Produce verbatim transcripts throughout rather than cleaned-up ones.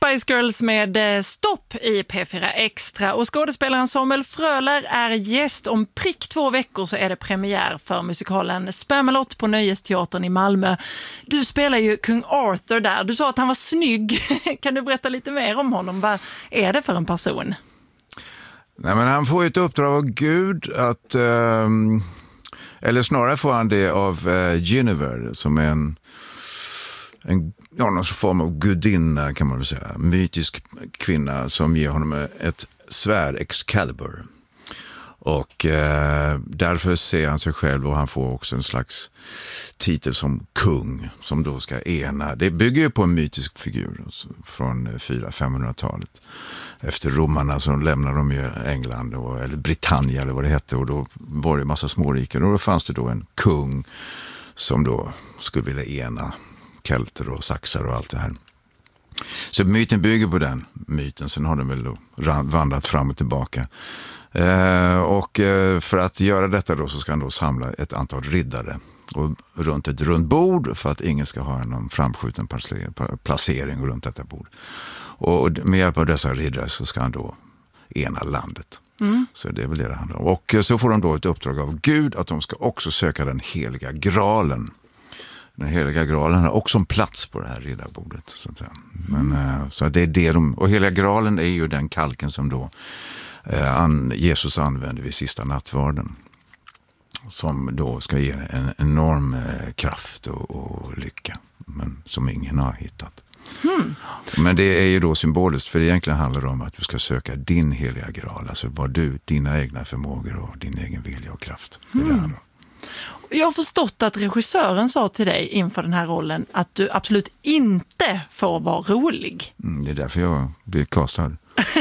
Spice Girls med eh, Stopp i P fyra Extra, och skådespelaren Samuel Fröler är gäst. Om prick två veckor så är det premiär för musikalen Spamalot på Nöjesteatern i Malmö. Du spelar ju kung Arthur där. Du sa att han var snygg. Kan du berätta lite mer om honom? Vad är det för en person? Nej, men han får ett uppdrag av Gud att, eh, eller snarare får han det av eh, Guinevere, som är en, en ja, någon form av gudinna, kan man väl säga. Mytisk kvinna som ger honom ett svärd, Excalibur. Och eh, därför ser han sig själv, och han får också en slags titel som kung, som då ska ena. Det bygger ju på en mytisk figur från fyra till femhundratalet. Efter romarna så lämnade de ju England, och, eller Britannia eller vad det hette, och då var det en massa småriken, och då fanns det då en kung som då skulle vilja ena kelter och saxar och allt det här. Så myten bygger på den myten. Sen har den väl då vandrat fram och tillbaka. Eh, och eh, för att göra detta då så ska han då samla ett antal riddare och runt ett runt bord, för att ingen ska ha någon framskjuten placering runt detta bord. Och med hjälp av dessa riddare så ska han då ena landet. Mm. Så det är väl det det handlar om. Och så får de då ett uppdrag av Gud att de ska också söka den heliga graalen. Den heliga graalen har också en plats på det här riddarbordet. Så, att, Men, mm. så det är det de, och heliga graalen är ju den kalken som då eh, an, Jesus använde vid sista nattvarden. Som då ska ge en enorm eh, kraft och, och lycka. Men som ingen har hittat. Mm. Men det är ju då symboliskt, för det egentligen handlar om att du ska söka din heliga graal. Alltså vad du, dina egna förmågor och din egen vilja och kraft. Det är mm. det. Jag har förstått att regissören sa till dig inför den här rollen att du absolut inte får vara rolig. Mm, det är därför jag blev castad.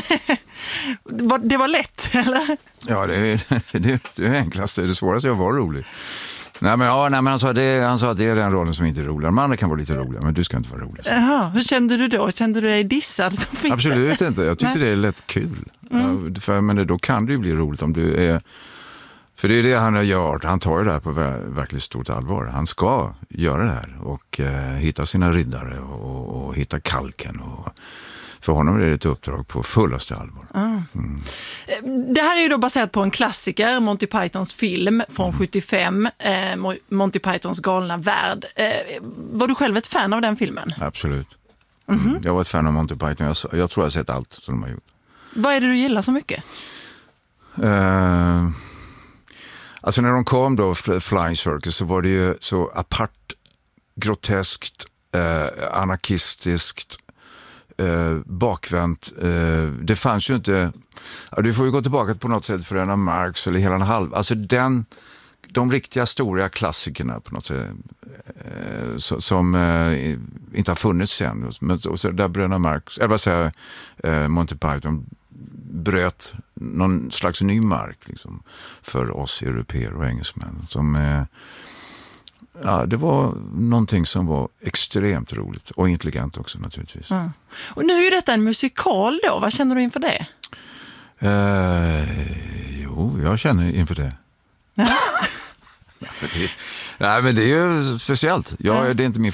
Det var lätt, eller? Ja, det är det, det är enklast. Det är det svåraste jag var rolig. Nej, men, ja, nej, men han, sa, det, han sa att det är den rollen som inte är rolig. De andra kan vara lite roliga, men du ska inte vara rolig. Jaha, hur kände du då? Kände du dig dissad? Absolut inte. Jag tyckte nej. det är lätt kul. Mm. Ja, för, men då kan det ju bli roligt om du är... För det är det han har gjort. Han tar ju det här på verkligt stort allvar. Han ska göra det här och eh, hitta sina riddare och, och hitta kalken. Och för honom är det ett uppdrag på fullaste allvar. Mm. Mm. Det här är ju då baserat på en klassiker, Monty Pythons film från mm. sjuttiofem, eh, Monty Pythons galna värld. Eh, var du själv ett fan av den filmen? Absolut. Mm. Mm. Jag var ett fan av Monty Python. Jag, jag tror jag har sett allt som de har gjort. Vad är det du gillar så mycket? Uh, alltså när de kom då, Flying Circus, så var det ju så apart, groteskt, uh, anarkistiskt, uh, bakvänt. Uh, det fanns ju inte... Ja, du får ju gå tillbaka på något sätt för en av Marx eller hela en halv... Alltså den... De riktiga stora klassikerna på något sätt eh, som eh, inte har funnits än. Men så där Bröderna Marx, eller vad säger eh, Monty Python bröt någon slags ny mark liksom, för oss europeer och engelsmän. Som, eh, ja, det var någonting som var extremt roligt och intelligent också naturligtvis. Mm. Och nu är ju detta en musikal då. Vad känner du inför det? Eh, jo, jag känner inför det. Ja. det, nej, men det är ju speciellt. Jag, det är inte min